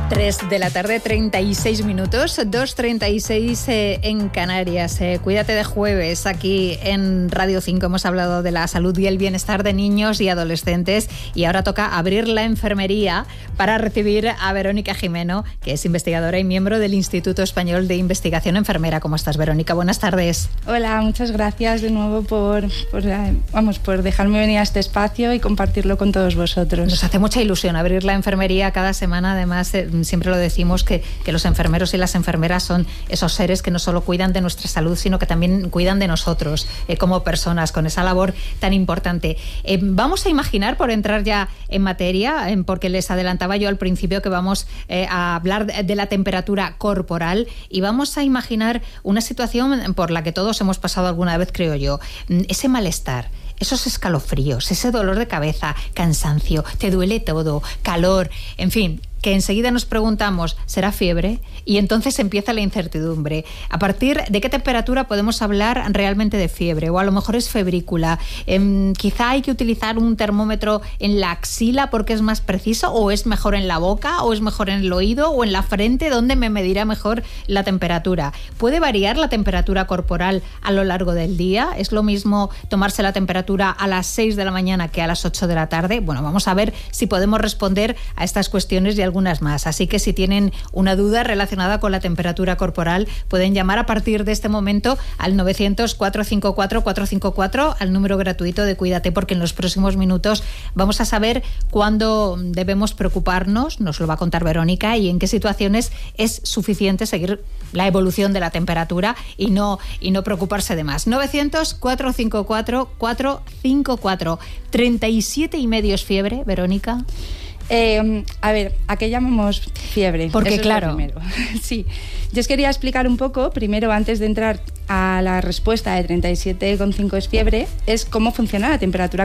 3 de la tarde, 36 minutos, 2:36 en Canarias. Cuídate de jueves, aquí en Radio 5 hemos hablado de la salud y el bienestar de niños y adolescentes, y ahora toca abrir la enfermería para recibir a Verónica Gimeno, que es investigadora y miembro del Instituto Español de Investigación Enfermera. ¿Cómo estás, Verónica? Buenas tardes. Hola, muchas gracias de nuevo por dejarme venir a este espacio y compartirlo con todos vosotros. Nos hace mucha ilusión abrir la enfermería cada semana. Además, siempre lo decimos que los enfermeros y las enfermeras son esos seres que no solo cuidan de nuestra salud, sino que también cuidan de nosotros como personas, con esa labor tan importante. Vamos a imaginar, por entrar ya en materia, porque les adelantaba yo al principio que vamos a hablar de la temperatura corporal, y vamos a imaginar una situación por la que todos hemos pasado alguna vez, creo yo. Ese malestar, esos escalofríos, ese dolor de cabeza, cansancio, te duele todo, calor, en fin, que enseguida nos preguntamos, ¿será fiebre? Y entonces empieza la incertidumbre. ¿A partir de qué temperatura podemos hablar realmente de fiebre? O a lo mejor es febrícula. Quizá hay que utilizar un termómetro en la axila porque es más preciso, o es mejor en la boca, o es mejor en el oído, o en la frente, donde me medirá mejor la temperatura. ¿Puede variar la temperatura corporal a lo largo del día? ¿Es lo mismo tomarse la temperatura a las 6 de la mañana que a las 8 de la tarde? Bueno, vamos a ver si podemos responder a estas cuestiones y algunas más. Así que si tienen una duda relacionada con la temperatura corporal, pueden llamar a partir de este momento al 900-454-454, al número gratuito de Cuídate, porque en los próximos minutos vamos a saber cuándo debemos preocuparnos, nos lo va a contar Verónica, y en qué situaciones es suficiente seguir la evolución de la temperatura y no preocuparse de más. 900-454-454. 37,5 es fiebre, Verónica. A ver, ¿a qué llamamos fiebre? Porque eso claro. Es lo primero. Sí, yo os quería explicar un poco, primero, antes de entrar a la respuesta de 37,5 es fiebre, es cómo funciona la temperatura